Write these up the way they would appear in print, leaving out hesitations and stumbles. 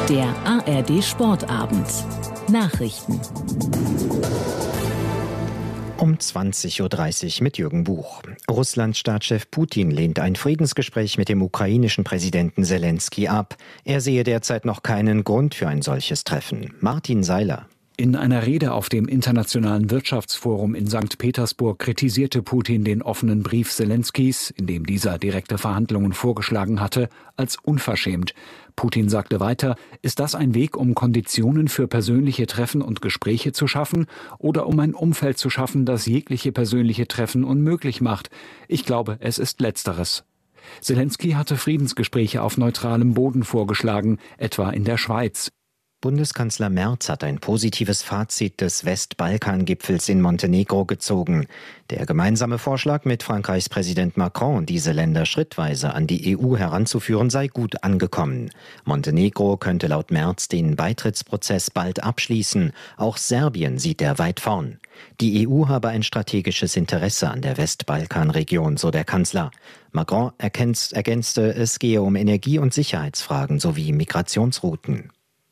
Der ARD Sportabend. Nachrichten. Um 20.30 Uhr mit Jürgen Buch. Russlands Staatschef Putin lehnt ein Friedensgespräch mit dem ukrainischen Präsidenten Selenskyj ab. Er sehe derzeit noch keinen Grund für ein solches Treffen. Martin Seiler. In einer Rede auf dem Internationalen Wirtschaftsforum in St. Petersburg kritisierte Putin den offenen Brief Selenskys, in dem dieser direkte Verhandlungen vorgeschlagen hatte, als unverschämt. Putin sagte weiter, ist das ein Weg, um Konditionen für persönliche Treffen und Gespräche zu schaffen oder um ein Umfeld zu schaffen, das jegliche persönliche Treffen unmöglich macht? Ich glaube, es ist Letzteres. Selenskyj hatte Friedensgespräche auf neutralem Boden vorgeschlagen, etwa in der Schweiz. Bundeskanzler Merz hat ein positives Fazit des Westbalkan-Gipfels in Montenegro gezogen. Der gemeinsame Vorschlag mit Frankreichs Präsident Macron, diese Länder schrittweise an die EU heranzuführen, sei gut angekommen. Montenegro könnte laut Merz den Beitrittsprozess bald abschließen. Auch Serbien sieht er weit vorn. Die EU habe ein strategisches Interesse an der Westbalkan-Region, so der Kanzler. Macron ergänzte, es gehe um Energie- und Sicherheitsfragen sowie Migrationsrouten.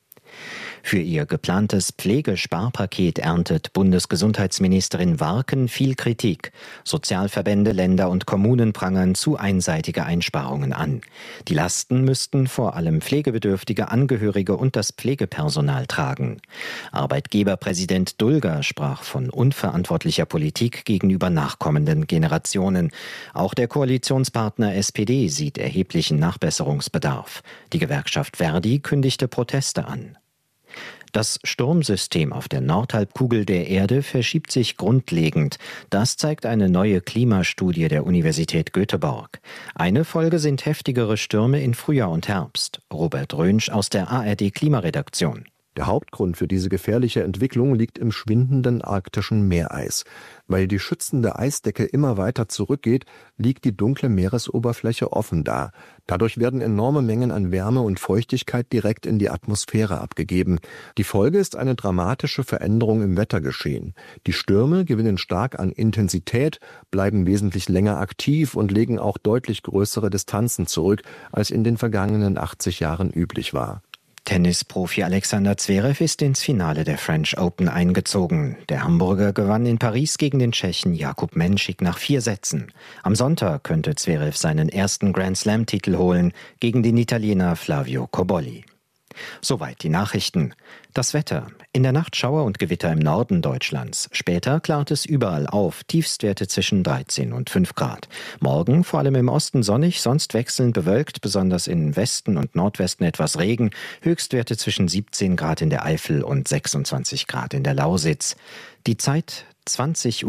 Für ihr geplantes Pflegesparpaket erntet Bundesgesundheitsministerin Warken viel Kritik. Sozialverbände, Länder und Kommunen prangern zu einseitige Einsparungen an. Die Lasten müssten vor allem pflegebedürftige Angehörige und das Pflegepersonal tragen. Arbeitgeberpräsident Dulger sprach von unverantwortlicher Politik gegenüber nachkommenden Generationen. Auch der Koalitionspartner SPD sieht erheblichen Nachbesserungsbedarf. Die Gewerkschaft Verdi kündigte Proteste an. Das Sturmsystem auf der Nordhalbkugel der Erde verschiebt sich grundlegend. Das zeigt eine neue Klimastudie der Universität Göteborg. Eine Folge sind heftigere Stürme in Frühjahr und Herbst. Robert Rönsch aus der ARD Klimaredaktion. Der Hauptgrund für diese gefährliche Entwicklung liegt im schwindenden arktischen Meereis. Weil die schützende Eisdecke immer weiter zurückgeht, liegt die dunkle Meeresoberfläche offen da. Dadurch werden enorme Mengen an Wärme und Feuchtigkeit direkt in die Atmosphäre abgegeben. Die Folge ist eine dramatische Veränderung im Wettergeschehen. Die Stürme gewinnen stark an Intensität, bleiben wesentlich länger aktiv und legen auch deutlich größere Distanzen zurück, als in den vergangenen 80 Jahren üblich war. Tennisprofi Alexander Zverev ist ins Finale der French Open eingezogen. Der Hamburger gewann in Paris gegen den Tschechen Jakub Menšík nach 4 Sätzen. Am Sonntag könnte Zverev seinen ersten Grand-Slam-Titel holen gegen den Italiener Flavio Cobolli. Soweit die Nachrichten. Das Wetter. In der Nacht Schauer und Gewitter im Norden Deutschlands. Später klart es überall auf. Tiefstwerte zwischen 13 und 5 Grad. Morgen vor allem im Osten sonnig, sonst wechselnd bewölkt, besonders im Westen und Nordwesten etwas Regen. Höchstwerte zwischen 17 Grad in der Eifel und 26 Grad in der Lausitz. Die Zeit 20.33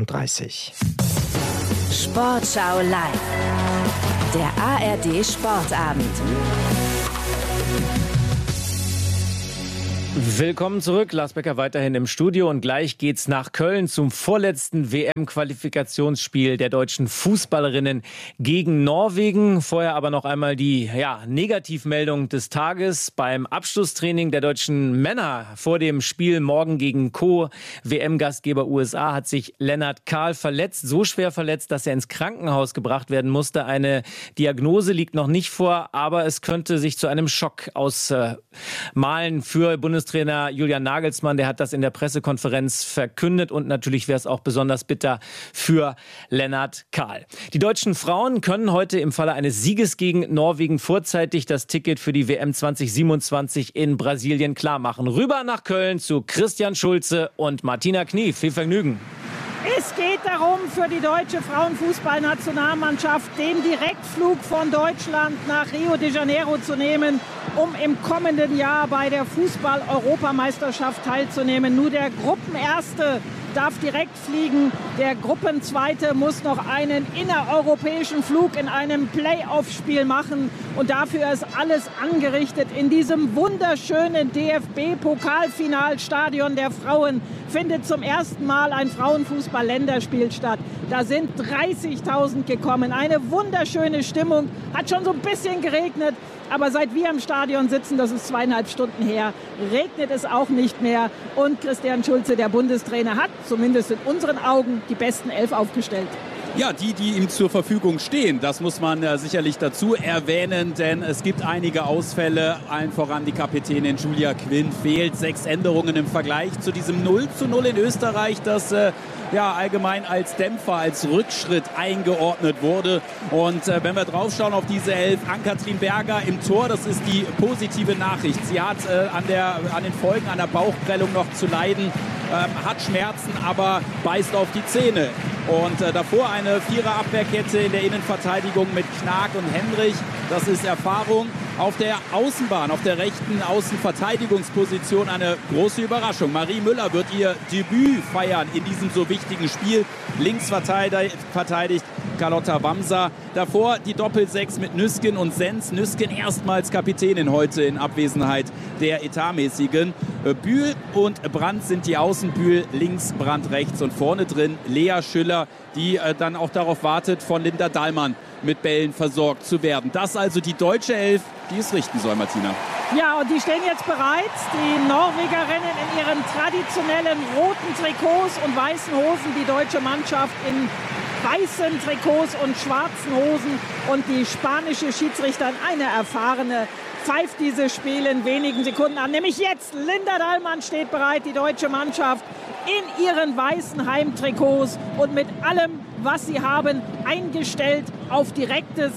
Uhr. Sportschau live. Der ARD Sportabend. Willkommen zurück, Lars Becker weiterhin im Studio und gleich geht's nach Köln zum vorletzten WM-Qualifikationsspiel der deutschen Fußballerinnen gegen Norwegen. Vorher aber noch einmal die Negativmeldung des Tages. Beim Abschlusstraining der deutschen Männer vor dem Spiel morgen gegen Co-WM-Gastgeber USA hat sich Lennart Kahl verletzt, so schwer verletzt, dass er ins Krankenhaus gebracht werden musste. Eine Diagnose liegt noch nicht vor, aber es könnte sich zu einem Schock ausmalen für Bundestrainer Julian Nagelsmann, der hat das in der Pressekonferenz verkündet und natürlich wäre es auch besonders bitter für Lennart Kahl. Die deutschen Frauen können heute im Falle eines Sieges gegen Norwegen vorzeitig das Ticket für die WM 2027 in Brasilien klarmachen. Rüber nach Köln zu Christian Schulze und Martina Knief. Viel Vergnügen. Es geht darum, für die deutsche Frauenfußballnationalmannschaft den Direktflug von Deutschland nach Rio de Janeiro zu nehmen, um im kommenden Jahr bei der Fußball-Europameisterschaft teilzunehmen. Nur der Gruppenerste darf direkt fliegen. Der Gruppenzweite muss noch einen innereuropäischen Flug in einem Playoff-Spiel machen. Und dafür ist alles angerichtet. In diesem wunderschönen DFB-Pokalfinalstadion der Frauen findet zum ersten Mal ein Frauenfußball-Länderspiel statt. Da sind 30.000 gekommen. Eine wunderschöne Stimmung. Hat schon so ein bisschen geregnet. Aber seit wir im Stadion sitzen, das ist 2,5 Stunden her, regnet es auch nicht mehr. Und Christian Schulze, der Bundestrainer, hat zumindest in unseren Augen die besten 11 aufgestellt. Ja, die ihm zur Verfügung stehen, das muss man sicherlich dazu erwähnen, denn es gibt einige Ausfälle, allen voran die Kapitänin Julia Quinn fehlt. 6 Änderungen im Vergleich zu diesem 0:0 in Österreich, das allgemein als Dämpfer, als Rückschritt eingeordnet wurde. Und wenn wir draufschauen auf diese 11, Ann-Kathrin Berger im Tor, das ist die positive Nachricht. Sie hat an den Folgen einer Bauchprellung noch zu leiden, hat Schmerzen, aber beißt auf die Zähne. Und davor eine Vierer-Abwehrkette in der Innenverteidigung mit Knag und Henrich. Das ist Erfahrung. Auf der Außenbahn, auf der rechten Außenverteidigungsposition eine große Überraschung. Marie Müller wird ihr Debüt feiern in diesem so wichtigen Spiel. Links verteidigt Carlotta Wamser. Davor die Doppel-6 mit Nüsken und Sens. Nüsken erstmals Kapitänin heute in Abwesenheit der Etatmäßigen. Bühl und Brandt sind die Außen. Bühl links, Brandt rechts und vorne drin Lea Schüller, die dann auch darauf wartet, von Linda Dahlmann mit Bällen versorgt zu werden. Das also die deutsche Elf, die es richten soll, Martina. Ja, und die stehen jetzt bereit. Die Norwegerinnen in ihren traditionellen roten Trikots und weißen Hosen. Die deutsche Mannschaft in weißen Trikots und schwarzen Hosen. Und die spanische Schiedsrichterin, eine erfahrene, pfeift dieses Spiel in wenigen Sekunden an. Nämlich jetzt. Linda Dahlmann steht bereit, die deutsche Mannschaft in ihren weißen Heimtrikots und mit allem, was sie haben, eingestellt auf direktes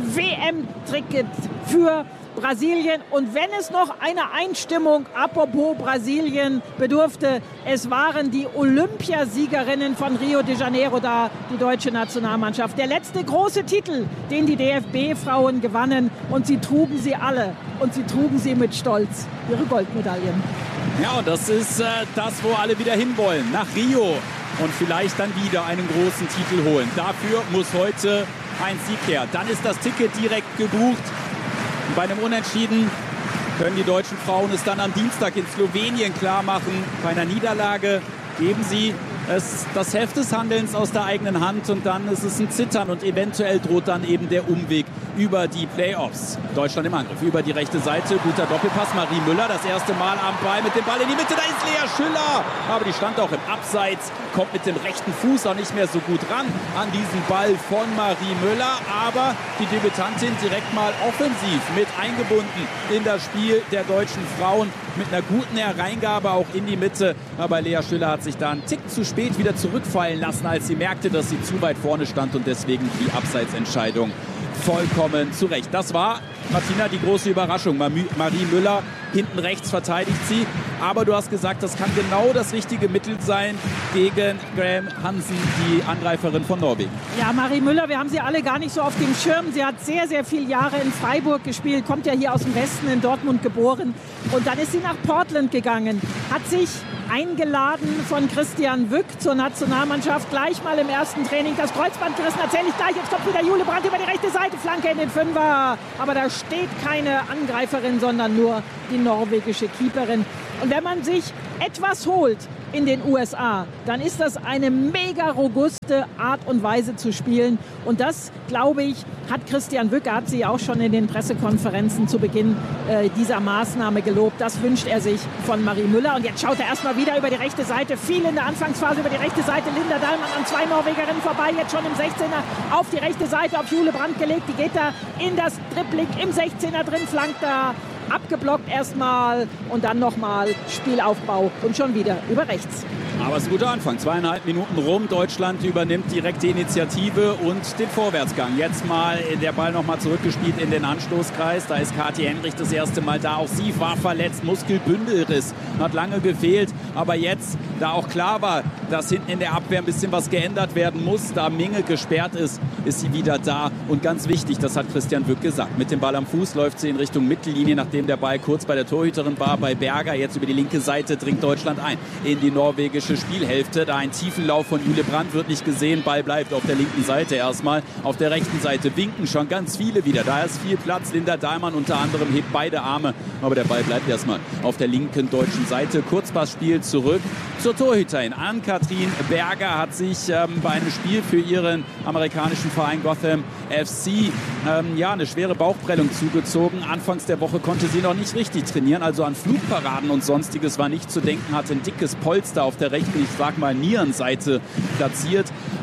WM-Ticket für Brasilien. Und wenn es noch eine Einstimmung, apropos Brasilien, bedurfte, es waren die Olympiasiegerinnen von Rio de Janeiro da, die deutsche Nationalmannschaft. Der letzte große Titel, den die DFB-Frauen gewannen. Und sie trugen sie alle. Und sie trugen sie mit Stolz, ihre Goldmedaillen. Ja, und das ist das, wo alle wieder hinwollen. Nach Rio. Und vielleicht dann wieder einen großen Titel holen. Dafür muss heute ein Sieg her. Dann ist das Ticket direkt gebucht. Und bei einem Unentschieden können die deutschen Frauen es dann am Dienstag in Slowenien klar machen. Bei einer Niederlage geben sie das Heft des Handelns aus der eigenen Hand und dann ist es ein Zittern und eventuell droht dann eben der Umweg über die Playoffs. Deutschland im Angriff über die rechte Seite, guter Doppelpass, Marie Müller das erste Mal am Ball mit dem Ball in die Mitte, da ist Lea Schüller, aber die stand auch im Abseits, kommt mit dem rechten Fuß auch nicht mehr so gut ran an diesen Ball von Marie Müller, aber die Debütantin direkt mal offensiv mit eingebunden in das Spiel der deutschen Frauen mit einer guten Hereingabe auch in die Mitte, aber Lea Schüller hat sich da einen Tick zu spät wieder zurückfallen lassen, als sie merkte, dass sie zu weit vorne stand und deswegen die Abseitsentscheidung vollkommen zu Recht. Das war, Martina, die große Überraschung. Marie Müller, hinten rechts verteidigt sie. Aber du hast gesagt, das kann genau das richtige Mittel sein gegen Graham Hansen, die Angreiferin von Norwegen. Ja, Marie Müller, wir haben sie alle gar nicht so auf dem Schirm. Sie hat sehr, sehr viele Jahre in Freiburg gespielt, kommt ja hier aus dem Westen, in Dortmund geboren. Und dann ist sie nach Portland gegangen, hat sich eingeladen von Christian Wück zur Nationalmannschaft, gleich mal im ersten Training das Kreuzband gerissen, erzähle ich gleich, jetzt kommt wieder Jule Brandt über die rechte Seite, Flanke in den Fünfer, aber da steht keine Angreiferin, sondern nur die norwegische Keeperin. Und wenn man sich etwas holt in den USA, dann ist das eine mega robuste Art und Weise zu spielen. Und das, glaube ich, hat Christian Wück, hat sie auch schon in den Pressekonferenzen zu Beginn dieser Maßnahme gelobt. Das wünscht er sich von Marie Müller. Und jetzt schaut er erstmal wieder über die rechte Seite. Viel in der Anfangsphase über die rechte Seite. Linda Dahlmann an 2 Norwegerinnen vorbei. Jetzt schon im 16er auf die rechte Seite auf Jule Brandt gelegt. Die geht da in das Dribbling im 16er drin, flankt da. Abgeblockt erstmal und dann nochmal Spielaufbau und schon wieder über rechts. Aber es ist ein guter Anfang. 2,5 Minuten rum. Deutschland übernimmt direkt die Initiative und den Vorwärtsgang. Jetzt mal der Ball nochmal zurückgespielt in den Anstoßkreis. Da ist Kathi Henrich das erste Mal da. Auch sie war verletzt. Muskelbündelriss. Hat lange gefehlt. Aber jetzt, da auch klar war, dass hinten in der Abwehr ein bisschen was geändert werden muss, da Minge gesperrt ist, ist sie wieder da. Und ganz wichtig, das hat Christian Wück gesagt. Mit dem Ball am Fuß läuft sie in Richtung Mittellinie, nachdem der Ball kurz bei der Torhüterin war, bei Berger. Jetzt über die linke Seite dringt Deutschland ein in die norwegische Spielhälfte. Da ein Tiefenlauf von Jule Brandt wird nicht gesehen. Ball bleibt auf der linken Seite erstmal. Auf der rechten Seite winken schon ganz viele wieder. Da ist viel Platz. Linda Dahlmann unter anderem hebt beide Arme. Aber der Ball bleibt erstmal auf der linken deutschen Seite. Kurzpassspiel zurück zur Torhüterin. Ann-Kathrin Berger hat sich bei einem Spiel für ihren amerikanischen Verein Gotham FC eine schwere Bauchprellung zugezogen. Anfangs der Woche konnte sie noch nicht richtig trainieren. Also an Flugparaden und Sonstiges war nicht zu denken. Hatte ein dickes Polster auf der rechten, ich sag mal Nierenseite platziert.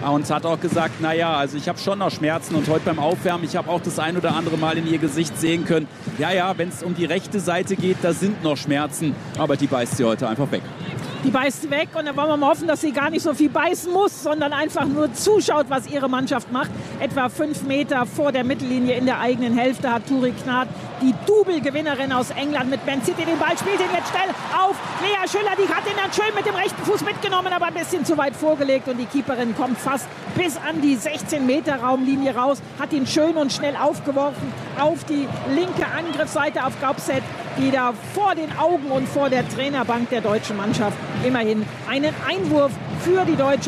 und hat auch gesagt, naja, also ich habe schon noch Schmerzen und heute beim Aufwärmen, ich habe auch das ein oder andere Mal in ihr Gesicht sehen können, ja, wenn es um die rechte Seite geht, da sind noch Schmerzen, aber die beißt sie heute einfach weg. Die beißt weg und da wollen wir mal hoffen, dass sie gar nicht so viel beißen muss, sondern einfach nur zuschaut, was ihre Mannschaft macht. Etwa 5 Meter vor der Mittellinie in der eigenen Hälfte hat Turi Knat, die Double-Gewinnerin aus England mit Man City, den Ball, spielt ihn jetzt schnell auf Lea Schüller. Die hat ihn dann schön mit dem rechten Fuß mitgenommen, aber ein bisschen zu weit vorgelegt und die Keeperin kommt fast bis an die 16-Meter-Raumlinie raus, hat ihn schön und schnell aufgeworfen auf die linke Angriffsseite auf Gaupset, die da vor den Augen und vor der Trainerbank der deutschen Mannschaft immerhin einen Einwurf für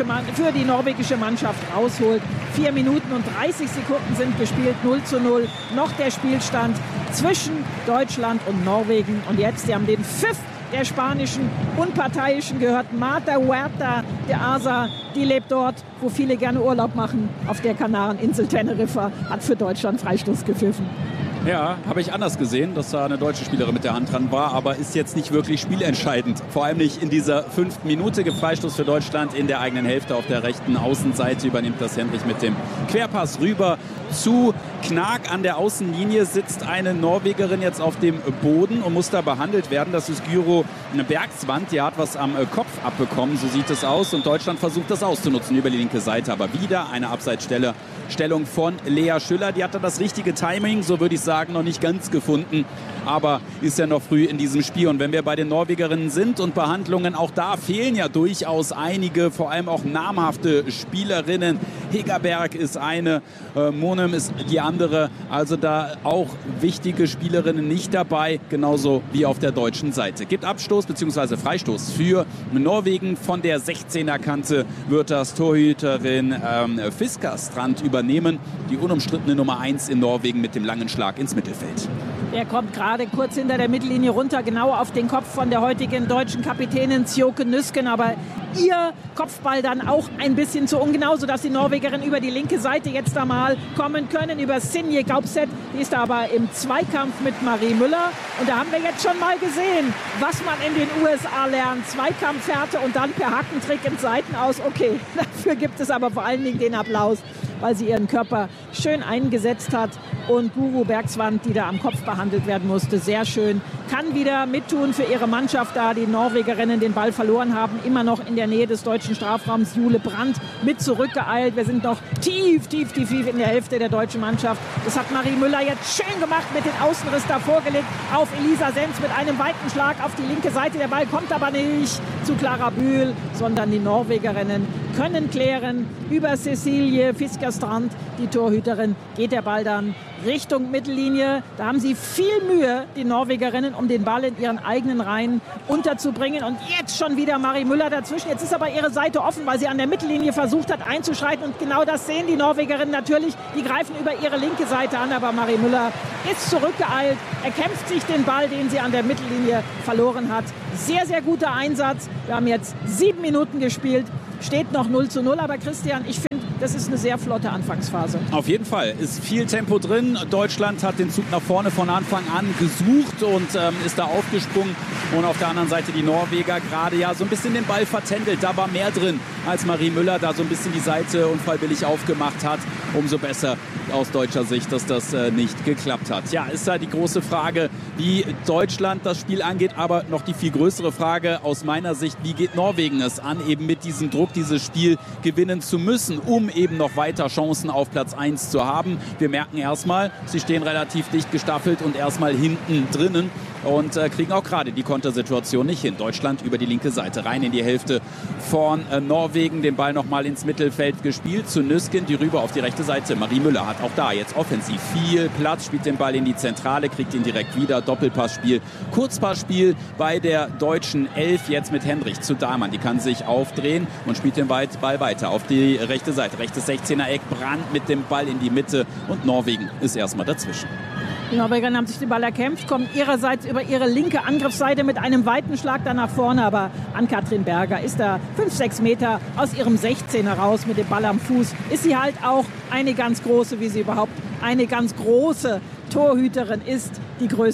die norwegische Mannschaft rausholt. 4 Minuten und 30 Sekunden sind gespielt, 0:0. Noch der Spielstand zwischen Deutschland und Norwegen. Und jetzt, sie haben den Pfiff der spanischen Unparteiischen gehört. Marta Huerta de Asa, die lebt dort, wo viele gerne Urlaub machen, auf der Kanareninsel Teneriffa, hat für Deutschland Freistoß gepfiffen. Ja, habe ich anders gesehen, dass da eine deutsche Spielerin mit der Hand dran war, aber ist jetzt nicht wirklich spielentscheidend. Vor allem nicht in dieser 5. Minute. Freistoß für Deutschland in der eigenen Hälfte auf der rechten Außenseite. Übernimmt das Henrich mit dem Querpass rüber zu Knag. An der Außenlinie sitzt eine Norwegerin jetzt auf dem Boden und muss da behandelt werden. Das ist Gyro Bergsvand. Die hat was am Kopf abbekommen, so sieht es aus. Und Deutschland versucht das auszunutzen über die linke Seite. Aber wieder eine Abseitsstellung von Lea Schüller. Die hatte das richtige Timing, so würde ich sagen, noch nicht ganz gefunden. Aber ist ja noch früh in diesem Spiel. Und wenn wir bei den Norwegerinnen sind und Behandlungen, auch da fehlen ja durchaus einige, vor allem auch namhafte Spielerinnen. Hegerberg ist eine, Monem ist die andere. Also da auch wichtige Spielerinnen nicht dabei, genauso wie auf der deutschen Seite. Gibt Abstoß bzw. Freistoß für Norwegen. Von der 16er-Kante wird das Torhüterin Fiskerstrand übernehmen. Die unumstrittene Nummer 1 in Norwegen mit dem langen Schlag ins Mittelfeld. Er kommt gerade kurz hinter der Mittellinie runter, genau auf den Kopf von der heutigen deutschen Kapitänin Sjoke Nüsken. Aber ihr Kopfball dann auch ein bisschen zu ungenau, sodass die Norwegerinnen über die linke Seite jetzt einmal kommen können. Über Sinje Gaupset, die ist aber im Zweikampf mit Marie Müller. Und da haben wir jetzt schon mal gesehen, was man in den USA lernt. Zweikampfhärte und dann per Hackentrick ins Seitenaus. Okay, dafür gibt es aber vor allen Dingen den Applaus, weil sie ihren Körper schön eingesetzt hat. Und Guru Bergsvand, die da am Kopf behandelt werden musste, sehr schön, kann wieder mittun für ihre Mannschaft, da die Norwegerinnen den Ball verloren haben. Immer noch in der Nähe des deutschen Strafraums. Jule Brandt mit zurückgeeilt. Wir sind noch tief in der Hälfte der deutschen Mannschaft. Das hat Marie Müller jetzt schön gemacht, mit dem Außenriss da vorgelegt auf Elisa Senz mit einem weiten Schlag auf die linke Seite. Der Ball kommt aber nicht zu Clara Bühl, sondern die Norwegerinnen können klären. Über Cecilie Fiskerstrand, die Torhüterin, geht der Ball dann Richtung Mittellinie. Da haben sie viel Mühe, die Norwegerinnen, um den Ball in ihren eigenen Reihen unterzubringen. Und jetzt schon wieder Marie Müller dazwischen. Jetzt ist aber ihre Seite offen, weil sie an der Mittellinie versucht hat einzuschreiten. Und genau das sehen die Norwegerinnen natürlich. Die greifen über ihre linke Seite an. Aber Marie Müller ist zurückgeeilt, erkämpft sich den Ball, den sie an der Mittellinie verloren hat. Sehr, sehr guter Einsatz. Wir haben jetzt 7 Minuten gespielt. Steht noch 0:0. Aber Christian, ich finde, das ist eine sehr flotte Anfangsphase. Auf jeden Fall ist viel Tempo drin. Deutschland hat den Zug nach vorne von Anfang an gesucht und ist da aufgesprungen. Und auf der anderen Seite die Norweger gerade ja so ein bisschen den Ball vertändelt. Da war mehr drin, als Marie Müller da so ein bisschen die Seite unfreiwillig aufgemacht hat. Umso besser aus deutscher Sicht, dass das nicht geklappt hat. Ja, ist da die große Frage, wie Deutschland das Spiel angeht. Aber noch die viel größere Frage aus meiner Sicht, wie geht Norwegen es an, eben mit diesem Druck dieses Spiel gewinnen zu müssen, um eben noch weiter Chancen auf Platz 1 zu haben. Wir merken erstmal, sie stehen relativ dicht gestaffelt und erstmal hinten drinnen und kriegen auch gerade die Kontersituation nicht hin. Deutschland über die linke Seite rein in die Hälfte von Norwegen, den Ball nochmal ins Mittelfeld gespielt zu Nüsken, die rüber auf die rechte Seite. Marie Müller hat auch da jetzt offensiv viel Platz, spielt den Ball in die Zentrale, kriegt ihn direkt wieder. Doppelpassspiel, Kurzpassspiel bei der deutschen Elf, jetzt mit Henrich zu Dahlmann. Die kann sich aufdrehen und spielt den Ball weiter auf die rechte Seite. Rechtes 16er-Eck, Brandt mit dem Ball in die Mitte und Norwegen ist erstmal dazwischen. Die Norwegerinnen haben sich den Ball erkämpft, kommen ihrerseits über ihre linke Angriffsseite mit einem weiten Schlag dann nach vorne. Aber Ann-Kathrin Berger ist da 5-6 Meter aus ihrem 16er raus mit dem Ball am Fuß. Ist sie halt auch eine ganz große, wie sie überhaupt eine ganz große Torhüterin ist, die größte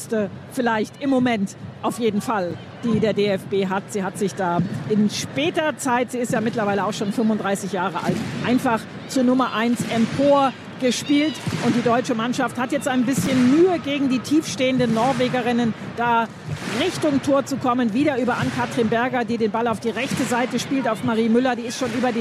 vielleicht im Moment auf jeden Fall, die der DFB hat. Sie hat sich da in später Zeit, sie ist ja mittlerweile auch schon 35 Jahre alt, einfach zur Nummer 1 emporgespielt. Und die deutsche Mannschaft hat jetzt ein bisschen Mühe, gegen die tiefstehenden Norwegerinnen da Richtung Tor zu kommen. Wieder über Ann-Katrin Berger, die den Ball auf die rechte Seite spielt, auf Marie Müller. Die ist schon über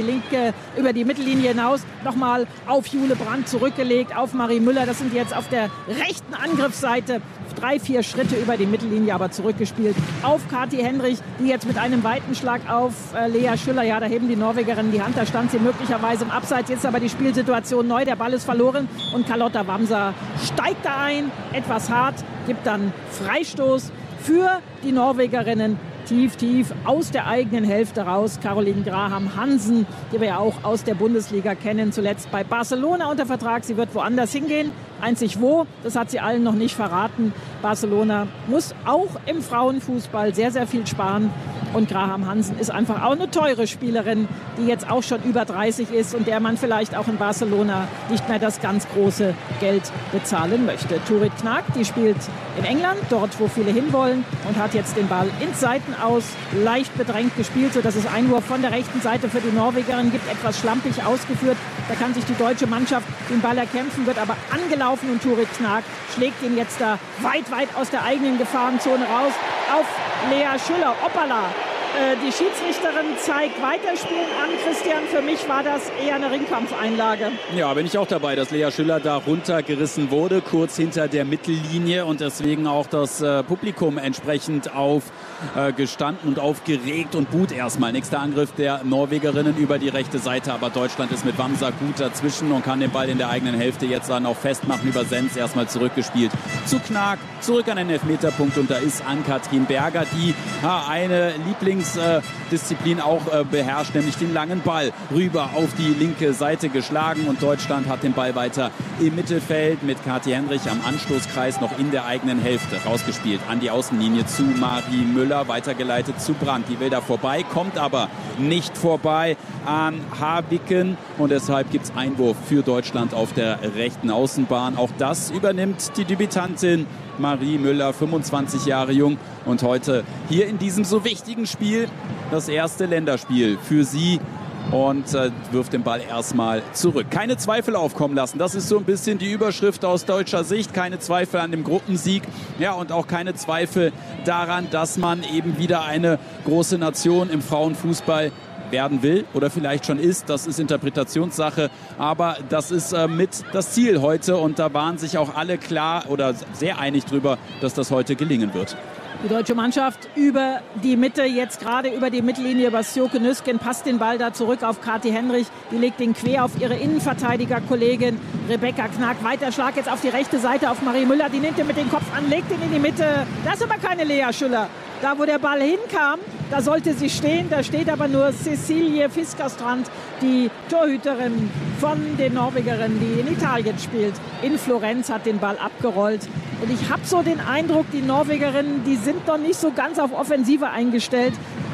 die Mittellinie hinaus. Nochmal auf Jule Brandt zurückgelegt, auf Marie Müller. Das sind jetzt auf der rechten Angriffsseite 3-4 Schritte über die Mittellinie, aber zurückgespielt auf Kati Henrich, die jetzt mit einem weiten Schlag auf Lea Schüller, ja, da heben die Norwegerinnen die Hand, da stand sie möglicherweise im Abseits, jetzt aber die Spielsituation neu, der Ball ist verloren und Carlotta Wamser steigt da ein, etwas hart, gibt dann Freistoß für die Norwegerinnen. Tief aus der eigenen Hälfte raus. Caroline Graham Hansen, die wir ja auch aus der Bundesliga kennen, zuletzt bei Barcelona unter Vertrag. Sie wird woanders hingehen. Einzig wo, das hat sie allen noch nicht verraten. Barcelona muss auch im Frauenfußball sehr, sehr viel sparen. Und Graham Hansen ist einfach auch eine teure Spielerin, die jetzt auch schon über 30 ist und der man vielleicht auch in Barcelona nicht mehr das ganz große Geld bezahlen möchte. Turit Knag, die spielt in England, dort wo viele hinwollen, und hat jetzt den Ball ins Seitenaus leicht bedrängt gespielt, sodass es Einwurf von der rechten Seite für die Norwegerin gibt, etwas schlampig ausgeführt. Da kann sich die deutsche Mannschaft den Ball erkämpfen, wird aber angelaufen und Turit Knag schlägt ihn jetzt da weit aus der eigenen Gefahrenzone raus auf Lea Schüller. Hoppala! Die Schiedsrichterin zeigt Weiterspielen an. Christian, für mich war das eher eine Ringkampfeinlage. Ja, bin ich auch dabei, dass Lea Schüller da runtergerissen wurde, kurz hinter der Mittellinie, und deswegen auch das Publikum entsprechend aufgestanden und aufgeregt und buht erstmal. Nächster Angriff der Norwegerinnen über die rechte Seite, aber Deutschland ist mit Wamser gut dazwischen und kann den Ball in der eigenen Hälfte jetzt dann auch festmachen über Sens, erstmal zurückgespielt zu Knag, zurück an den Elfmeterpunkt, und da ist Ann-Katrin Berger, die eine Lieblingsdisziplin auch beherrscht, nämlich den langen Ball rüber auf die linke Seite geschlagen, und Deutschland hat den Ball weiter im Mittelfeld mit Kati Henrich am Anstoßkreis noch in der eigenen Hälfte rausgespielt an die Außenlinie zu Marie Müller, weitergeleitet zu Brandt. Die will da vorbei, kommt aber nicht vorbei an Habiken, und deshalb gibt es Einwurf für Deutschland auf der rechten Außenbahn. Auch das übernimmt die Debütantin Marie Müller, 25 Jahre jung, und heute hier in diesem so wichtigen Spiel das erste Länderspiel für sie, und wirft den Ball erstmal zurück. Keine Zweifel aufkommen lassen, das ist so ein bisschen die Überschrift aus deutscher Sicht. Keine Zweifel an dem Gruppensieg, ja, und auch keine Zweifel daran, dass man eben wieder eine große Nation im Frauenfußball werden will oder vielleicht schon ist. Das ist Interpretationssache, aber das ist mit das Ziel heute, und da waren sich auch alle klar oder sehr einig drüber, dass das heute gelingen wird. Die deutsche Mannschaft über die Mitte, jetzt gerade über die Mittellinie über Sjoke Nüsken, passt den Ball da zurück auf Kati Henrich. Die legt den quer auf ihre Innenverteidigerkollegin Rebecca Knag. Weiter Schlag jetzt auf die rechte Seite auf Marie Müller. Die nimmt ihn mit dem Kopf an, legt ihn in die Mitte. Das ist aber keine Lea Schüller. Da, wo der Ball hinkam, da sollte sie stehen. Da steht aber nur Cecilie Fiskerstrand, die Torhüterin von den Norwegerinnen, die in Italien spielt. In Florenz, hat den Ball abgerollt. Und ich habe so den Eindruck, die Norwegerinnen, die sind noch nicht so ganz auf Offensive eingestellt.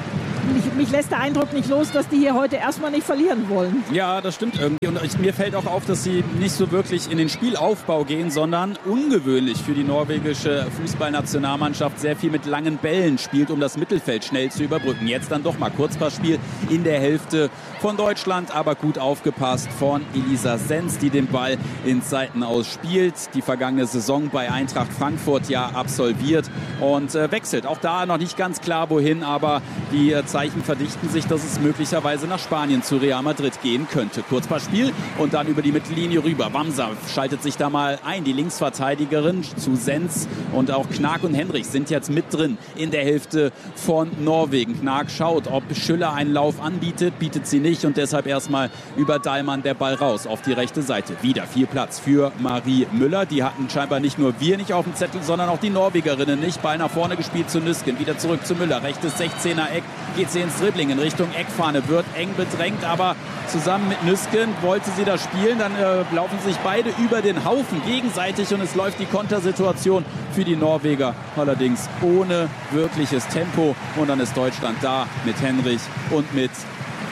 Mich lässt der Eindruck nicht los, dass die hier heute erstmal nicht verlieren wollen. Ja, das stimmt irgendwie. Und mir fällt auch auf, dass sie nicht so wirklich in den Spielaufbau gehen, sondern ungewöhnlich für die norwegische Fußballnationalmannschaft sehr viel mit langen Bällen spielt, um das Mittelfeld schnell zu überbrücken. Jetzt dann doch mal Kurzpassspiel in der Hälfte von Deutschland, aber gut aufgepasst von Elisa Sens, die den Ball ins Seitenaus spielt. Die vergangene Saison bei Eintracht Frankfurt ja absolviert und wechselt. Auch da noch nicht ganz klar wohin, aber die Zeichen verdichten sich, dass es möglicherweise nach Spanien zu Real Madrid gehen könnte. Kurzpassspiel und dann über die Mittellinie rüber. Wamser schaltet sich da mal ein. Die Linksverteidigerin zu Sens, und auch Knag und Henrich sind jetzt mit drin in der Hälfte von Norwegen. Knag schaut, ob Schüller einen Lauf anbietet, bietet sie nicht, und deshalb erstmal über Dahlmann der Ball raus auf die rechte Seite. Wieder viel Platz für Marie Müller. Die hatten scheinbar nicht nur wir nicht auf dem Zettel, sondern auch die Norwegerinnen nicht. Ball nach vorne gespielt zu Nüsken, wieder zurück zu Müller. Rechtes 16er Eck, geht sie ins Dribbling in Richtung Eckfahne, wird eng bedrängt, aber zusammen mit Nüsken wollte sie das spielen. Dann laufen sich beide über den Haufen gegenseitig, und es läuft die Kontersituation für die Norweger, allerdings ohne wirkliches Tempo. Und dann ist Deutschland da mit Henrich und mit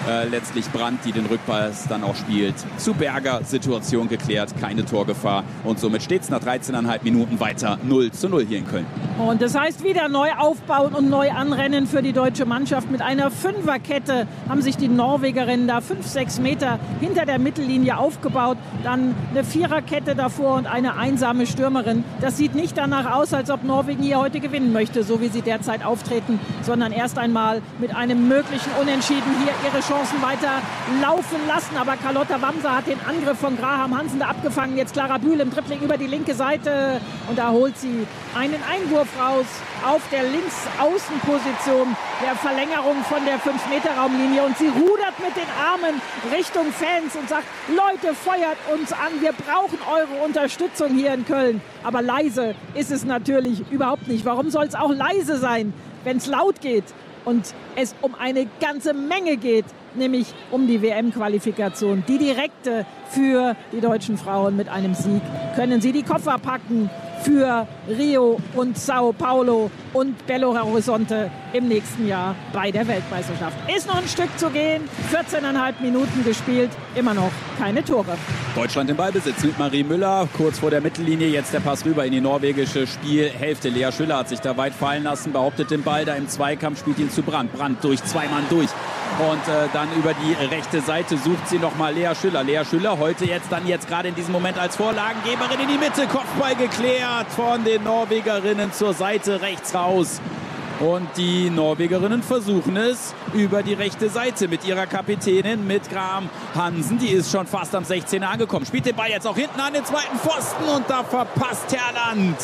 letztlich Brandt, die den Rückpass dann auch spielt. Zu Berger, Situation geklärt, keine Torgefahr. Und somit steht es nach 13,5 Minuten weiter 0:0 hier in Köln. Und das heißt wieder neu aufbauen und neu anrennen für die deutsche Mannschaft. Mit einer Fünferkette haben sich die Norwegerinnen da 5-6 Meter hinter der Mittellinie aufgebaut. Dann eine Viererkette davor und eine einsame Stürmerin. Das sieht nicht danach aus, als ob Norwegen hier heute gewinnen möchte, so wie sie derzeit auftreten, sondern erst einmal mit einem möglichen Unentschieden hier ihre Chancen weiter laufen lassen. Aber Carlotta Wamser hat den Angriff von Graham Hansen da abgefangen. Jetzt Clara Bühl im Dribbling über die linke Seite und da holt sie einen Einwurf raus auf der Linksaußenposition der Verlängerung von der 5-Meter-Raumlinie und sie rudert mit den Armen Richtung Fans und sagt, Leute, feuert uns an, wir brauchen eure Unterstützung hier in Köln. Aber leise ist es natürlich überhaupt nicht. Warum soll es auch leise sein, wenn es laut geht und es um eine ganze Menge geht, nämlich um die WM-Qualifikation, die direkte für die deutschen Frauen. Mit einem Sieg können sie die Koffer packen für Rio und Sao Paulo und Belo Horizonte im nächsten Jahr bei der Weltmeisterschaft. Ist noch ein Stück zu gehen, 14,5 Minuten gespielt, immer noch keine Tore. Deutschland im Ballbesitz mit Marie Müller, kurz vor der Mittellinie, jetzt der Pass rüber in die norwegische Spielhälfte. Lea Schüller hat sich da weit fallen lassen, behauptet den Ball da im Zweikampf, spielt ihn zu Brandt. Brandt durch, 2 Mann durch. Und dann über die rechte Seite sucht sie nochmal Lea Schüller. Lea Schüller heute jetzt gerade in diesem Moment als Vorlagengeberin in die Mitte. Kopfball geklärt von den Norwegerinnen zur Seite rechts raus. Und die Norwegerinnen versuchen es über die rechte Seite mit ihrer Kapitänin, mit Graham Hansen. Die ist schon fast am 16er angekommen. Spielt den Ball jetzt auch hinten an den zweiten Pfosten und da verpasst Herrland.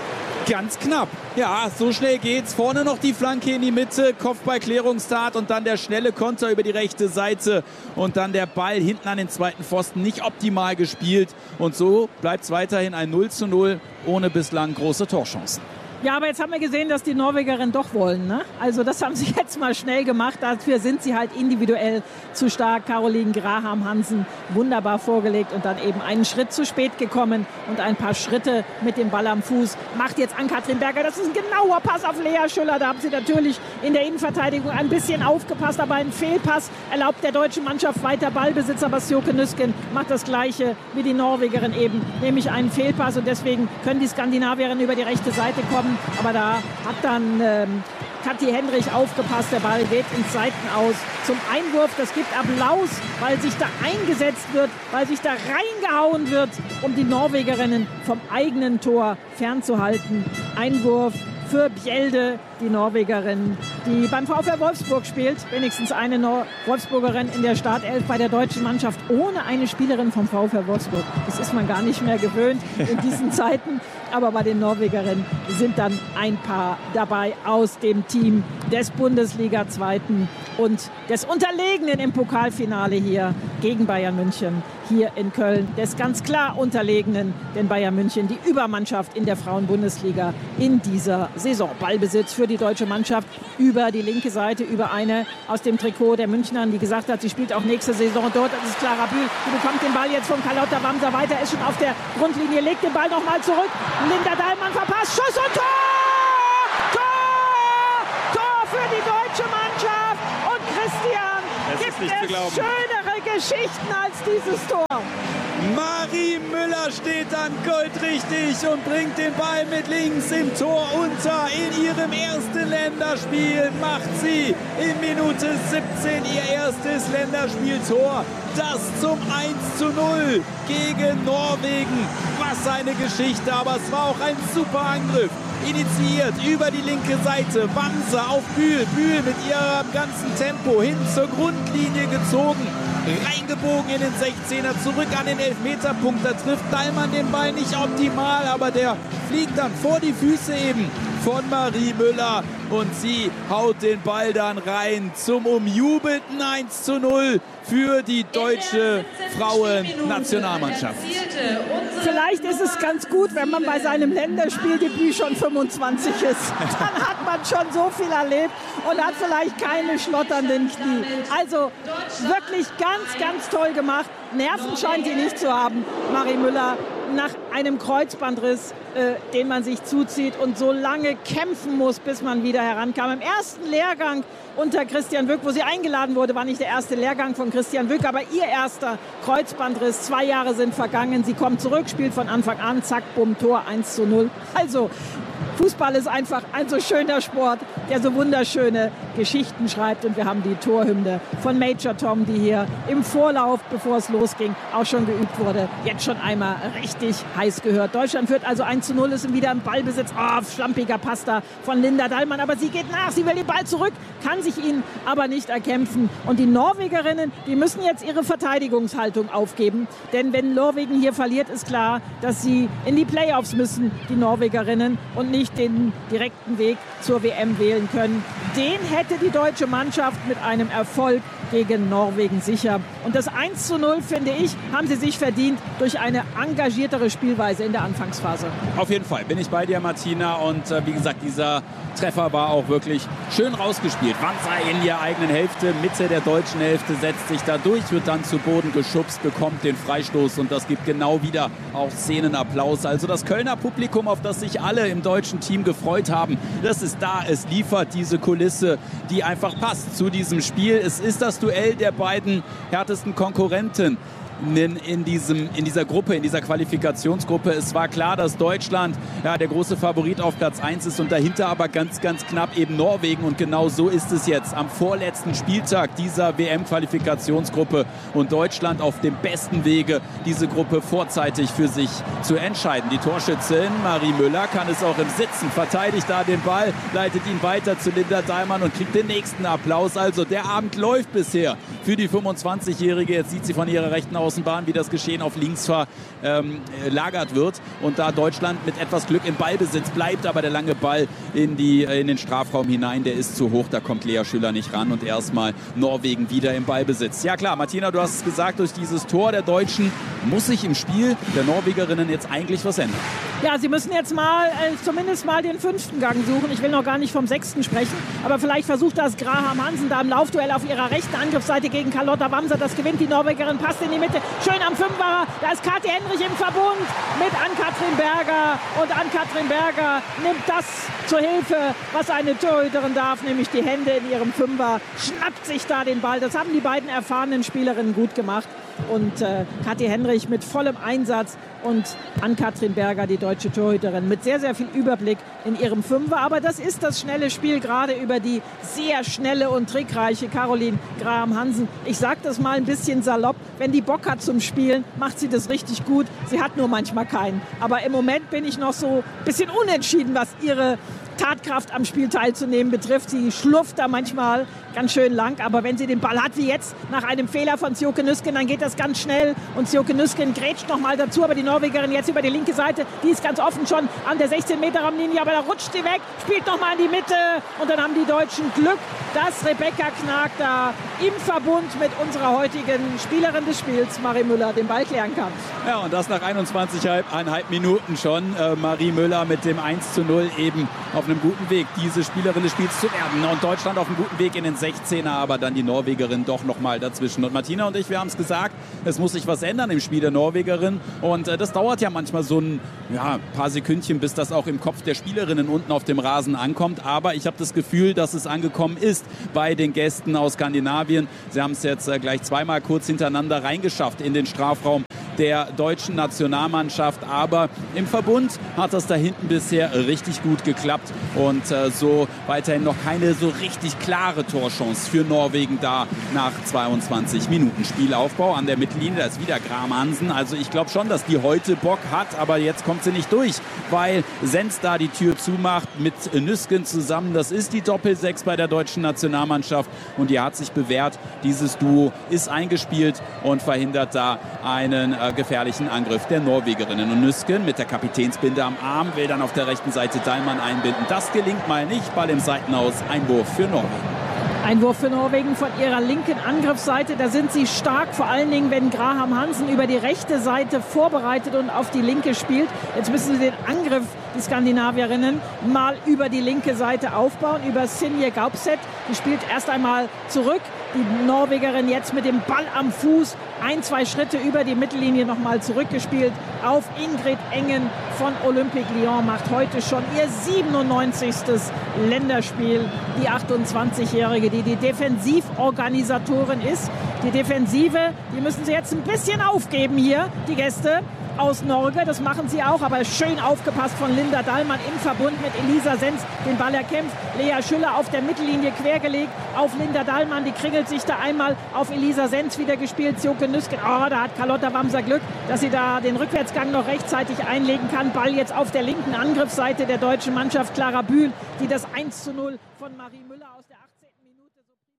Ganz knapp. Ja, so schnell geht's. Vorne noch die Flanke in die Mitte, Kopfballklärungstat und dann der schnelle Konter über die rechte Seite und dann der Ball hinten an den zweiten Pfosten. Nicht optimal gespielt und so bleibt es weiterhin ein 0:0 ohne bislang große Torchancen. Ja, aber jetzt haben wir gesehen, dass die Norwegerinnen doch wollen, ne? Also das haben sie jetzt mal schnell gemacht. Dafür sind sie halt individuell zu stark. Caroline Graham Hansen wunderbar vorgelegt und dann eben einen Schritt zu spät gekommen und ein paar Schritte mit dem Ball am Fuß. Macht jetzt Ann-Kathrin Berger. Das ist ein genauer Pass auf Lea Schüller. Da haben sie natürlich in der Innenverteidigung ein bisschen aufgepasst. Aber ein Fehlpass erlaubt der deutschen Mannschaft weiter Ballbesitz. Aber Sjoke Nüsken macht das Gleiche wie die Norwegerin eben, nämlich einen Fehlpass. Und deswegen können die Skandinavierinnen über die rechte Seite kommen. Aber da hat dann Kathi Hendrich aufgepasst. Der Ball geht ins Seitenaus zum Einwurf. Das gibt Applaus, weil sich da eingesetzt wird, weil sich da reingehauen wird, um die Norwegerinnen vom eigenen Tor fernzuhalten. Einwurf für Bjelde, die Norwegerin, die beim VfR Wolfsburg spielt. Wenigstens eine Wolfsburgerin in der Startelf bei der deutschen Mannschaft ohne eine Spielerin vom VfR Wolfsburg. Das ist man gar nicht mehr gewöhnt in diesen Zeiten. Aber bei den Norwegerinnen sind dann ein paar dabei aus dem Team des Bundesliga-Zweiten und des Unterlegenen im Pokalfinale hier gegen Bayern München hier in Köln. Des ganz klar Unterlegenen, denn Bayern München die Übermannschaft in der Frauenbundesliga in dieser Saison. Ballbesitz für die deutsche Mannschaft über die linke Seite, über eine aus dem Trikot der Münchnern, die gesagt hat, sie spielt auch nächste Saison dort. Das ist Clara Bühl, die bekommt den Ball jetzt von Carlotta Wamser weiter, ist schon auf der Grundlinie, legt den Ball nochmal zurück. Linda Dahlmann verpasst, Schuss und Tor! Tor! Tor für die deutsche Mannschaft! Und Christian, gibt es schönere Geschichten als dieses Tor? Marie Müller steht dann goldrichtig und bringt den Ball mit links im Tor unter. In ihrem ersten Länderspiel macht sie in Minute 17 ihr erstes Länderspieltor. Das zum 1:0 gegen Norwegen. Was eine Geschichte, aber es war auch ein super Angriff. Initiiert über die linke Seite. Wamser auf Bühl. Bühl mit ihrem ganzen Tempo hin zur Grundlinie gezogen. Reingebogen in den 16er, zurück an den Elfmeterpunkt. Da trifft Dahlmann den Ball nicht optimal, aber der fliegt dann vor die Füße eben von Marie Müller und sie haut den Ball dann rein zum umjubelten 1:0 für die deutsche Frauennationalmannschaft. Vielleicht ist es ganz gut, wenn man bei seinem Länderspieldebüt schon 25 ist. Dann hat man schon so viel erlebt und hat vielleicht keine schlotternden Knie. Also wirklich ganz, ganz toll gemacht. Nerven scheint sie nicht zu haben, Marie Müller. nach einem Kreuzbandriss, den man sich zuzieht und so lange kämpfen muss, bis man wieder herankam. Im ersten Lehrgang unter Christian Wück, wo sie eingeladen wurde, war nicht der erste Lehrgang von Christian Wück, aber ihr erster Kreuzbandriss. 2 Jahre sind vergangen. Sie kommt zurück, spielt von Anfang an, zack, bumm, Tor 1:0. Also, Fußball ist einfach ein so schöner Sport, der so wunderschöne Geschichten schreibt. Und wir haben die Torhymne von Major Tom, die hier im Vorlauf, bevor es losging, auch schon geübt wurde, jetzt schon einmal richtig heiß gehört. Deutschland führt also 1:0, ist wieder im Ballbesitz. Oh, schlampiger Pass da von Linda Dallmann. Aber sie geht nach, sie will den Ball zurück, kann sich ihn aber nicht erkämpfen. Und die Norwegerinnen, die müssen jetzt ihre Verteidigungshaltung aufgeben. Denn wenn Norwegen hier verliert, ist klar, dass sie in die Playoffs müssen, die Norwegerinnen, und nicht den direkten Weg zur WM wählen können. Den hätte die deutsche Mannschaft mit einem Erfolg gegen Norwegen sicher. Und das 1:0, finde ich, haben sie sich verdient durch eine engagiertere Spielweise in der Anfangsphase. Auf jeden Fall bin ich bei dir, Martina. Und wie gesagt, dieser Treffer war auch wirklich schön rausgespielt. Wanzer in der eigenen Hälfte, Mitte der deutschen Hälfte, setzt sich da durch, wird dann zu Boden geschubst, bekommt den Freistoß und das gibt genau wieder auch Szenenapplaus. Also das Kölner Publikum, auf das sich alle im deutschen Team gefreut haben, das ist da. Es liefert diese Kulisse, die einfach passt zu diesem Spiel. Es ist das Duell der beiden härtesten Konkurrenten in dieser Gruppe, in dieser Qualifikationsgruppe. Es war klar, dass Deutschland der große Favorit auf Platz 1 ist und dahinter aber ganz, ganz knapp eben Norwegen. Und genau so ist es jetzt am vorletzten Spieltag dieser WM-Qualifikationsgruppe und Deutschland auf dem besten Wege, diese Gruppe vorzeitig für sich zu entscheiden. Die Torschützin Marie Müller kann es auch im Sitzen, verteidigt da den Ball, leitet ihn weiter zu Linda Dallmann und kriegt den nächsten Applaus. Also der Abend läuft bisher für die 25-Jährige. Jetzt sieht sie von ihrer rechten Außenbahn, wie das Geschehen auf links verlagert wird. Und da Deutschland mit etwas Glück im Ballbesitz bleibt, aber der lange Ball in den Strafraum hinein, der ist zu hoch. Da kommt Lea Schüller nicht ran und erstmal Norwegen wieder im Ballbesitz. Ja klar, Martina, du hast es gesagt, durch dieses Tor der Deutschen muss sich im Spiel der Norwegerinnen jetzt eigentlich was ändern. Ja, sie müssen jetzt zumindest mal den 5. Gang suchen. Ich will noch gar nicht vom 6. sprechen, aber vielleicht versucht das Graham Hansen da im Laufduell auf ihrer rechten Angriffsseite gegen Carlotta Wamser. Das gewinnt die Norwegerin, passt in die Mitte. Schön am 5er. Da ist Kathi Henrich im Verbund mit Ann-Kathrin Berger. Und Ann-Kathrin Berger nimmt das zur Hilfe, was eine Torhüterin darf, nämlich die Hände in ihrem 5er. Schnappt sich da den Ball. Das haben die beiden erfahrenen Spielerinnen gut gemacht. Und Kathi Henrich mit vollem Einsatz und Ann-Kathrin Berger, die deutsche Torhüterin, mit sehr, sehr viel Überblick in ihrem 5er. Aber das ist das schnelle Spiel, gerade über die sehr schnelle und trickreiche Caroline Graham Hansen. Ich sage das mal ein bisschen salopp, wenn die Bock hat zum Spielen, macht sie das richtig gut. Sie hat nur manchmal keinen. Aber im Moment bin ich noch so ein bisschen unentschieden, was ihre Tatkraft am Spiel teilzunehmen betrifft. Sie schlurft da manchmal ganz schön lang, aber wenn sie den Ball hat, wie jetzt nach einem Fehler von Sjoeke Nüsken, dann geht das ganz schnell und Sjoeke Nüsken grätscht noch mal dazu, aber die Norwegerin jetzt über die linke Seite, die ist ganz offen schon an der 16-Meter-Raumlinie, aber da rutscht sie weg, spielt noch mal in die Mitte und dann haben die Deutschen Glück, dass Rebecca Knag da im Verbund mit unserer heutigen Spielerin des Spiels, Marie Müller, den Ball klären kann. Ja, und das nach 21,5 Minuten schon. Marie Müller mit dem 1:0 eben auf einem guten Weg, diese Spielerin des Spiels zu werden. Und Deutschland auf einem guten Weg in den 16er, aber dann die Norwegerin doch noch mal dazwischen. Und Martina und ich, wir haben es gesagt, es muss sich was ändern im Spiel der Norwegerin. Und das dauert ja manchmal so ein paar Sekündchen, bis das auch im Kopf der Spielerinnen unten auf dem Rasen ankommt. Aber ich habe das Gefühl, dass es angekommen ist bei den Gästen aus Skandinavien. Sie haben es jetzt gleich zweimal kurz hintereinander reingeschafft in den Strafraum der deutschen Nationalmannschaft, aber im Verbund hat das da hinten bisher richtig gut geklappt und so weiterhin noch keine so richtig klare Torchance für Norwegen da nach 22 Minuten Spielaufbau an der Mittellinie. Da ist wieder Graham Hansen, also ich glaube schon, dass die heute Bock hat, aber jetzt kommt sie nicht durch, weil Sens da die Tür zumacht mit Nüsken zusammen. Das ist die Doppel-6 bei der deutschen Nationalmannschaft und die hat sich bewährt. Dieses Duo ist eingespielt und verhindert da einen gefährlichen Angriff der Norwegerinnen. Und Nüsken mit der Kapitänsbinde am Arm will dann auf der rechten Seite Dallmann einbinden. Das gelingt mal nicht. Ball im Seitenaus. Einwurf für Norwegen. Einwurf für Norwegen von ihrer linken Angriffsseite. Da sind sie stark, vor allen Dingen, wenn Graham Hansen über die rechte Seite vorbereitet und auf die linke spielt. Jetzt müssen sie den Angriff die Skandinavierinnen mal über die linke Seite aufbauen, über Sinje Gaupset. Die spielt erst einmal zurück. Die Norwegerin jetzt mit dem Ball am Fuß, 1-2 Schritte über die Mittellinie nochmal zurückgespielt auf Ingrid Engen von Olympique Lyon. Macht heute schon ihr 97. Länderspiel. Die 28-Jährige, die Defensivorganisatorin ist. Die Defensive, die müssen sie jetzt ein bisschen aufgeben hier, die Gäste aus Norge. Das machen sie auch, aber schön aufgepasst von Linda Dahlmann im Verbund mit Elisa Senz. Den Ball erkämpft. Lea Schüller auf der Mittellinie quergelegt auf Linda Dahlmann. Die kringelt sich da einmal auf Elisa Senz wieder gespielt. Sjoke Nüsken, da hat Carlotta Wamser Glück, dass sie da den Rückwärtsgang noch rechtzeitig einlegen kann. Ball jetzt auf der linken Angriffsseite der deutschen Mannschaft. Clara Bühl, die das 1:0 von Marie Müller aus der 18. Minute so